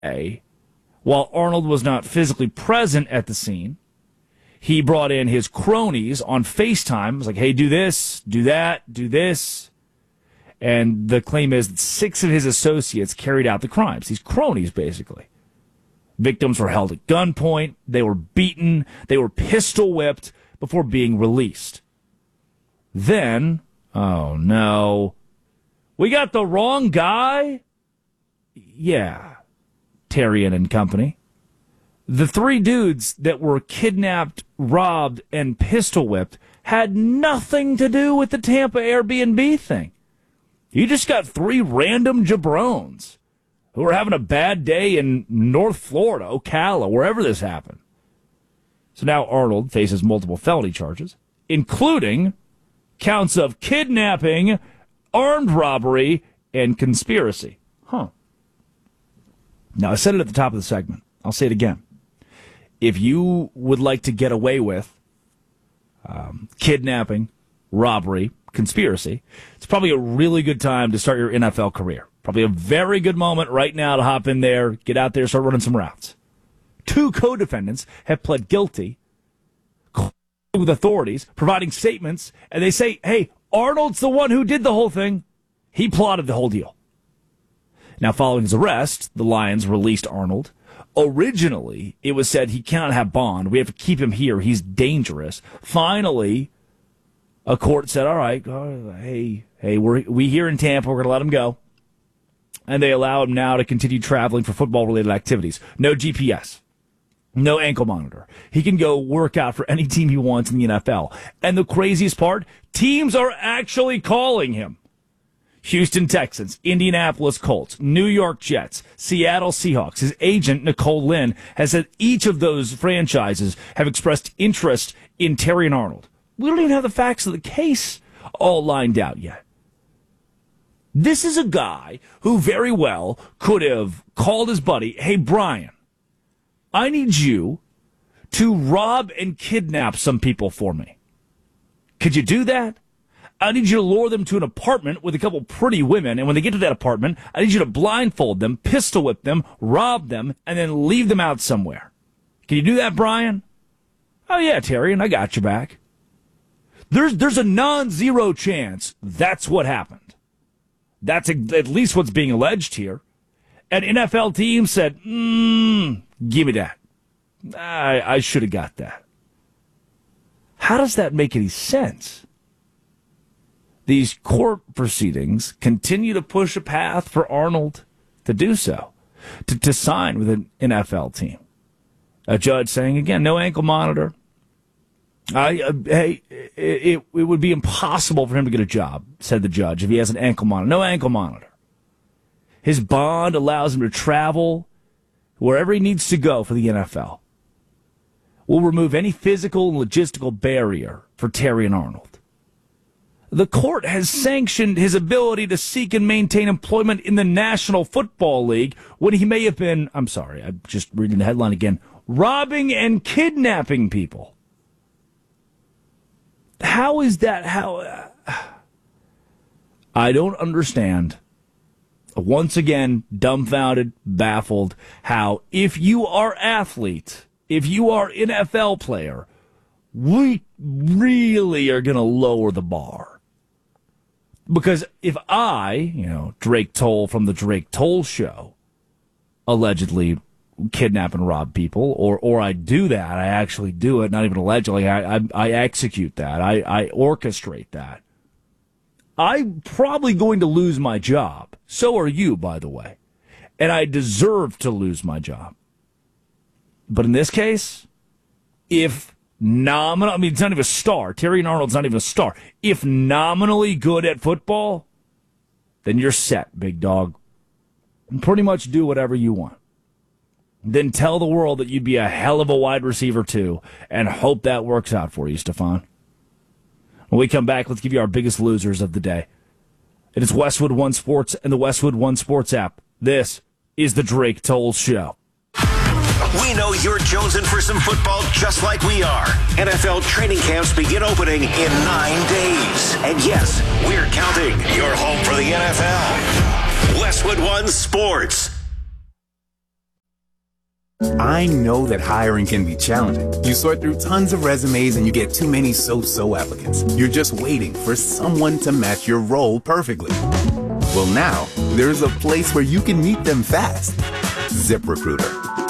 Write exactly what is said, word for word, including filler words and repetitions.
A, while Arnold was not physically present at the scene, he brought in his cronies on FaceTime. It was like, hey, do this, do that, do this. And the claim is that six of his associates carried out the crimes. These cronies, basically. Victims were held at gunpoint. They were beaten. They were pistol whipped before being released. Then, oh no, we got the wrong guy? Yeah, Therrien and company. The three dudes that were kidnapped, robbed, and pistol whipped had nothing to do with the Tampa Airbnb thing. You just got three random jabrones who were having a bad day in North Florida, Ocala, wherever this happened. So now Arnold faces multiple felony charges, including counts of kidnapping, armed robbery, and conspiracy. Huh. Now, I said it at the top of the segment. I'll say it again. If you would like to get away with um, kidnapping, robbery, conspiracy, it's probably a really good time to start your N F L career. Probably a very good moment right now to hop in there, get out there, start running some routes. Two co-defendants have pled guilty with authorities, providing statements, and they say, hey, Arnold's the one who did the whole thing. He plotted the whole deal. Now, following his arrest, the Lions released Arnold. Originally, it was said he cannot have bond. We have to keep him here. He's dangerous. Finally, a court said, all right, uh, hey, hey, we're, we here in Tampa, we're going to let him go. And they allow him now to continue traveling for football-related activities. No G P S. No ankle monitor. He can go work out for any team he wants in the N F L. And the craziest part, teams are actually calling him. Houston Texans, Indianapolis Colts, New York Jets, Seattle Seahawks. His agent, Nicole Lynn, has said each of those franchises have expressed interest in Therrien Arnold. We don't even have the facts of the case all lined out yet. This is a guy who very well could have called his buddy, hey, Brian, I need you to rob and kidnap some people for me. Could you do that? I need you to lure them to an apartment with a couple pretty women, and when they get to that apartment, I need you to blindfold them, pistol whip them, rob them, and then leave them out somewhere. Can you do that, Brian? Oh, yeah, Therrien, I got your back. There's, there's a non-zero chance that's what happened. That's at least what's being alleged here. An N F L team said, mm, give me that. I, I should have got that. How does that make any sense? These court proceedings continue to push a path for Arnold to do so, to, to sign with an N F L team. A judge saying, again, no ankle monitor. I, uh, hey, it, it, it would be impossible for him to get a job, said the judge, if he has an ankle monitor. No ankle monitor. His bond allows him to travel wherever he needs to go for the N F L. We'll remove any physical and logistical barrier for Therrien Arnold. The court has sanctioned his ability to seek and maintain employment in the National Football League when he may have been, I'm sorry, I'm just reading the headline again, robbing and kidnapping people. How is that? How? Uh, I don't understand. Once again, dumbfounded, baffled, how if you are athlete, if you are N F L player, we really are going to lower the bar. Because if I, you know, Drake Toll from the Drake Toll Show, allegedly kidnap and rob people, or or I do that, I actually do it, not even allegedly, I I, I execute that, I, I orchestrate that, I'm probably going to lose my job. So are you, by the way. And I deserve to lose my job. But in this case, if nominal, I mean, it's not even a star. Therrien Arnold's not even a star. If nominally good at football, then you're set, big dog. And pretty much do whatever you want. Then tell the world that you'd be a hell of a wide receiver, too, and hope that works out for you, Stefan. When we come back, let's give you our biggest losers of the day. It is Westwood One Sports and the Westwood One Sports app. This is the Drake Toll Show. We know you're jonesing for some football just like we are. N F L training camps begin opening in nine days. And yes, we're counting. You're home for the N F L. Westwood One Sports. I know that hiring can be challenging. You sort through tons of resumes and you get too many so-so applicants. You're just waiting for someone to match your role perfectly. Well, now, there's a place where you can meet them fast. ZipRecruiter.